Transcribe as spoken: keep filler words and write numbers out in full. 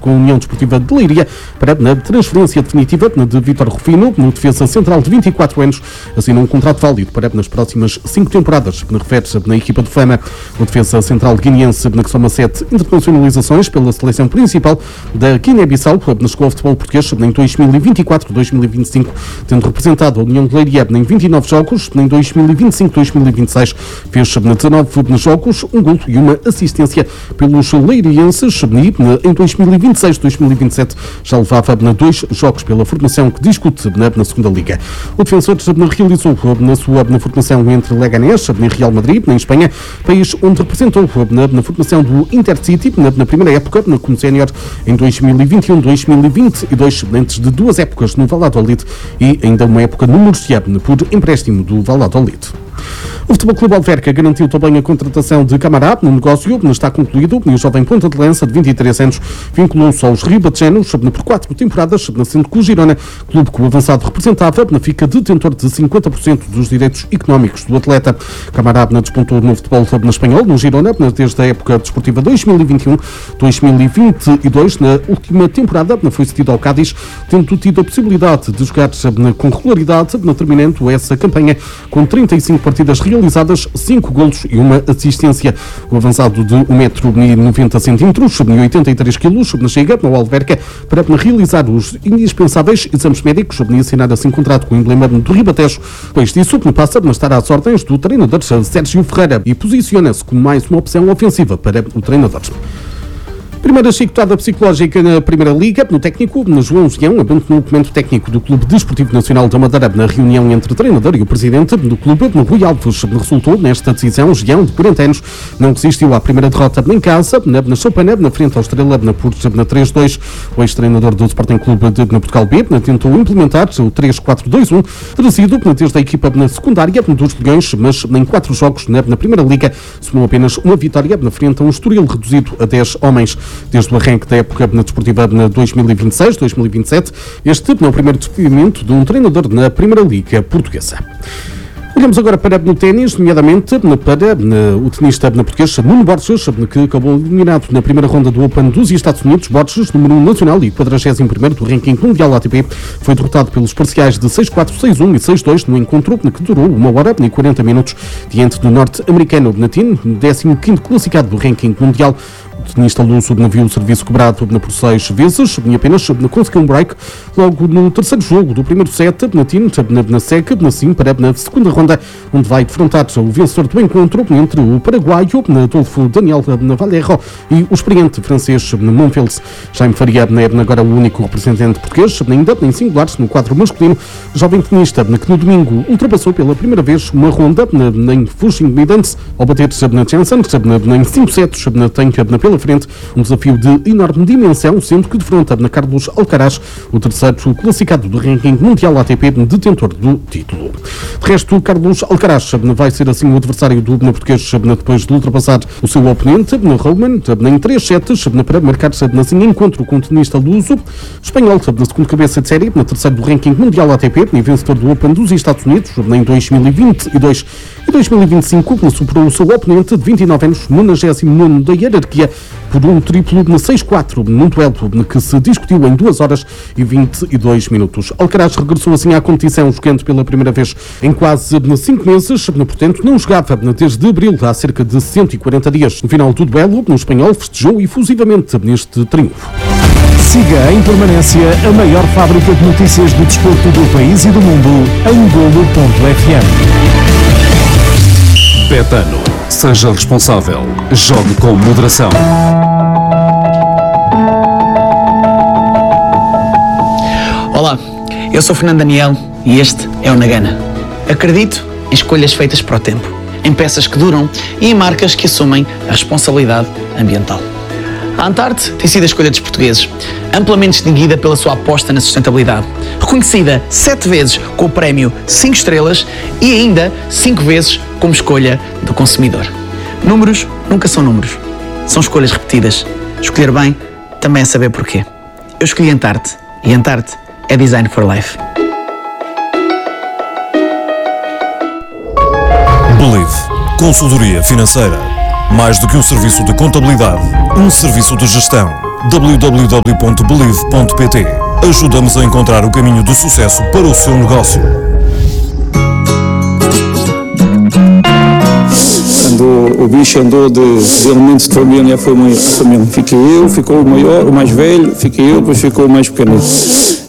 com a União Desportiva de Leiria para na transferência definitiva de Vítor Rufino, no defesa central de vinte e quatro anos, assina um contrato válido para nas próximas cinco temporadas. Refere-se na equipa do Fama, o defesa central guineense que soma sete internacionalizações pela seleção principal da Guiné-Bissau, chegou ao futebol português em dois mil e vinte e quatro dois mil e vinte e cinco, tendo representado a União de Leiria em vinte e nove jogos. Em dois mil e vinte e cinco dois mil e vinte e seis fez dezanove jogos, um golo e uma assistência pelos leirienses. Em dois mil e vinte e seis dois mil e vinte e sete já levava dois jogos pela formação que discute na segunda Liga. O defensor realizou na sua na formação entre Leganés e Real Madrid, em Espanha, país onde representou na, na formação do Intercity na, na primeira época, na, como sénior em dois mil e vinte e um dois mil e vinte e dois, antes de duas épocas no Valladolid e ainda uma época no Murcia por empréstimo do Valladolid. O Futebol Clube Alverca garantiu também a contratação de Camará no negócio, está concluído, e o jovem ponta de lança de vinte e três anos vinculou-se aos ribatejanos por quatro temporadas, sendo que o Girona, clube que o avançado representava, fica detentor de cinquenta por cento dos direitos económicos do atleta. Camará despontou no futebol na espanhol, no Girona, desde a época desportiva dois mil e vinte e um dois mil e vinte e dois. Na última temporada foi cedido ao Cádiz, tendo tido a possibilidade de jogar com regularidade, terminando essa campanha com trinta e cinco partidas realizadas, cinco golos e uma assistência. O avançado de um metro e noventa centímetros, oitenta e três quilos, chega ao Alverca para realizar os indispensáveis exames médicos e assinar assim contrato com o emblema do Ribatejo. Depois disso, passa a estar às ordens do treinador Sérgio Ferreira e posiciona-se como mais uma opção ofensiva para o treinador. Primeira chicotada psicológica na Primeira Liga, no técnico, no João Gião, abandonou o documento técnico do Clube Desportivo Nacional da Madeira na reunião entre o treinador e o presidente do clube, no Rui Alves. Resultou nesta decisão, Gião, de quarenta anos, não resistiu à primeira derrota em casa, na, na Chopana, na frente ao Estrela, na, na três dois. O ex-treinador do Sporting Clube de na Portugal B tentou implementar o três quatro dois um, trazido desde a equipa na secundária dos Leões, mas em quatro jogos na, na Primeira Liga, somou apenas uma vitória na frente a um Estoril reduzido a dez homens. Desde o arranque da época na desportiva na dois mil e vinte e seis dois mil e vinte e sete, este é o primeiro despedimento de um treinador na Primeira Liga portuguesa. Olhamos agora para no ténis, nomeadamente para o tenista português Nuno Borges, que acabou eliminado na primeira ronda do Open dos Estados Unidos. Borges, número um nacional e quadragésimo primeiro do ranking mundial A T P, foi derrotado pelos parciais de seis quatro, seis um e seis dois no encontro que durou uma hora e quarenta minutos diante do norte-americano Natin, décimo quinto classificado do ranking mundial. O tenista luso viu o serviço cobrado por seis vezes e apenas conseguiu um break logo no terceiro jogo do primeiro set, na T I N, na S E C, na S I M, para na segunda ronda, onde vai defrontar o vencedor do encontro entre o paraguaio, Adolfo Daniel Valero, e o experiente francês Monfils. Jaime Faria é agora o único representante português, ainda em singulares, no quadro masculino. O jovem tenista, que no domingo ultrapassou pela primeira vez uma ronda em Fuxing Midlands, ao bater na Janssen, em cinco sets, tem pela frente um desafio de enorme dimensão, sendo que defronta na Carlos Alcaraz, o terceiro classificado do ranking mundial A T P, detentor do título. De resto, Carlos Alcaraz vai ser assim o adversário do português depois de ultrapassar o seu oponente, Roman, em três sets, para marcar-se assim encontro com o tenista luso espanhol, na segunda cabeça de série, na terceira do ranking mundial A T P e vencedor do Open dos Estados Unidos em dois mil e vinte e dois e dois mil e vinte e cinco, superou o seu oponente de vinte e nove anos, nonagésimo nono da hierarquia, por um triplo de seis quatro, num duelo que se discutiu em duas horas e vinte e dois minutos. Alcaraz regressou assim à competição, jogando pela primeira vez em quase cinco meses, portanto não jogava desde abril, há cerca de cento e quarenta dias. No final do duelo, no espanhol festejou efusivamente neste triunfo. Siga em permanência a maior fábrica de notícias do desporto do país e do mundo em golo ponto f m. Betano. Seja responsável. Jogue com moderação. Olá, eu sou Fernando Daniel e este é o Nagana. Acredito em escolhas feitas para o tempo, em peças que duram e em marcas que assumem a responsabilidade ambiental. A Antarte tem sido a escolha dos portugueses, amplamente distinguida pela sua aposta na sustentabilidade, reconhecida sete vezes com o prémio cinco estrelas e ainda cinco vezes como escolha do consumidor. Números nunca são números, são escolhas repetidas. Escolher bem também é saber porquê. Eu escolhi Antarte e Antarte é Design for Life. Believe. Consultoria financeira. Mais do que um serviço de contabilidade, um serviço de gestão. w w w ponto believe ponto p t. Ajuda-nos a encontrar o caminho do sucesso para o seu negócio. Quando o bicho andou de, de elementos de família, foi uma família. Fiquei eu, ficou o maior, o mais velho, fiquei eu, depois ficou o mais pequeno.